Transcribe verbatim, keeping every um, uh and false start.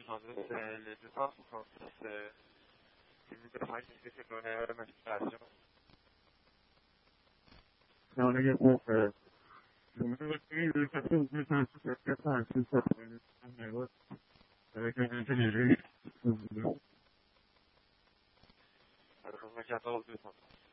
soixante-dix, euh, le deux cent soixante-six, euh, c'est vous de faire qui c'est qu'on a la manipulation. Non, là, il y a pas, euh, je me retrouve le quatorze deux cent six, quatre cent six, quatre-vingt-dix, avec un intelligé, alors, quatorze deux cent six.